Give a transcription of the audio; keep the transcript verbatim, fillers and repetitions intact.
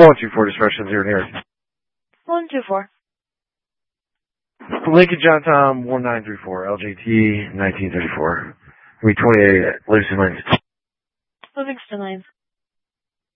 one two four discretion zero here. one two four. Lincoln John Tom one nine three four, L J T nineteen thirty-four. We twenty-eight, Livingston Lanes. Livingston Lanes.